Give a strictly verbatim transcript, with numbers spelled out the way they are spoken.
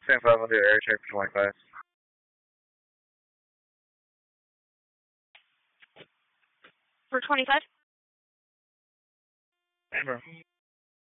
Stand five, I'll do air check for twenty-five. For twenty-five? Hey, bro.